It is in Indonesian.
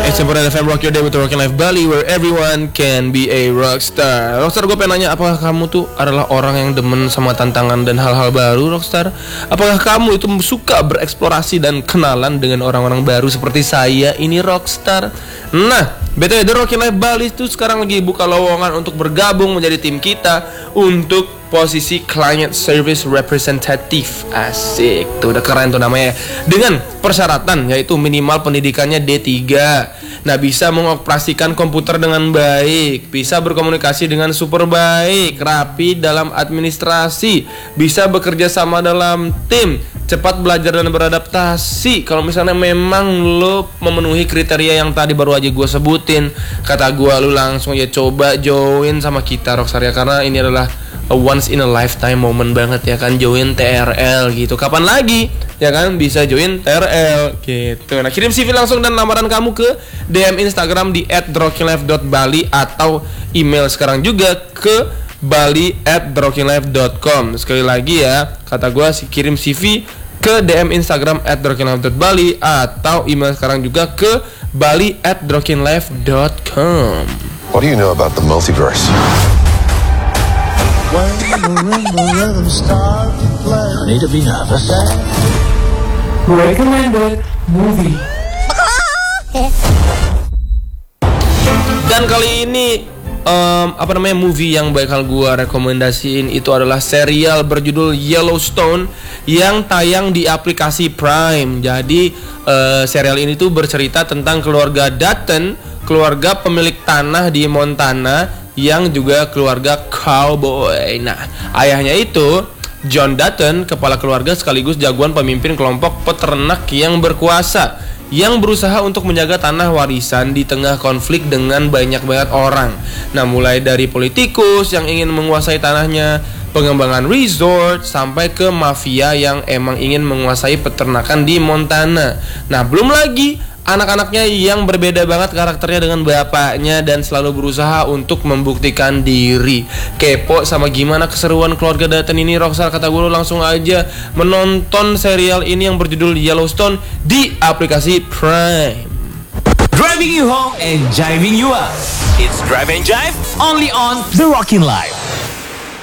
It's important FM Rock Your Day with Rockin' Life Bali, where everyone can be a rockstar. Rockstar, gue pengen nanya, apakah kamu tuh adalah orang yang demen sama tantangan dan hal-hal baru, Rockstar? Apakah kamu itu suka bereksplorasi dan kenalan dengan orang-orang baru seperti saya ini, Rockstar? Nah, BTW The Rockin' Life Bali itu sekarang lagi buka lowongan untuk bergabung menjadi tim kita untuk posisi Client Service Representative. Asik, tuh udah keren tuh namanya. Dengan persyaratan yaitu minimal pendidikannya D3. Nah, bisa mengoperasikan komputer dengan baik, bisa berkomunikasi dengan super baik, rapi dalam administrasi, bisa bekerja sama dalam tim, cepat belajar dan beradaptasi. Kalau misalnya memang lo memenuhi kriteria yang tadi baru aja gue sebutin, kata gue lu langsung ya coba join sama kita, Rockstar ya, karena ini adalah a once in a lifetime moment banget ya kan, join TRL gitu. Kapan lagi ya kan bisa join TRL gitu. Nah, kirim CV langsung dan lamaran kamu ke DM Instagram di @rockinlife.bali atau email sekarang juga ke bali@rockinlife.com. Sekali lagi ya, kata gue kirim CV ke DM Instagram @rockinlife.bali atau email sekarang juga ke bali@rockinlife.com. What do you know about the multiverse? When the rhythm starts to play, no need to be nervous. Recommended movie. Dan kali ini movie yang bakal gua rekomendasiin itu adalah serial berjudul Yellowstone yang tayang di aplikasi Prime. Jadi serial ini tuh bercerita tentang keluarga Dutton, keluarga pemilik tanah di Montana yang juga keluarga cowboy. Nah, ayahnya itu John Dutton, kepala keluarga sekaligus jagoan pemimpin kelompok peternak yang berkuasa, yang berusaha untuk menjaga tanah warisan di tengah konflik dengan banyak banget orang. Nah, mulai dari politikus yang ingin menguasai tanahnya, pengembangan resort, sampai ke mafia yang emang ingin menguasai peternakan di Montana. Nah, belum lagi anak-anaknya yang berbeda banget karakternya dengan bapaknya dan selalu berusaha untuk membuktikan diri. Kepo sama gimana keseruan keluarga Dutton ini, Rockstar? Kata gue langsung aja menonton serial ini yang berjudul Yellowstone di aplikasi Prime. Driving you home and jiving you up. It's Drive and Jive only on The Rockin' Life.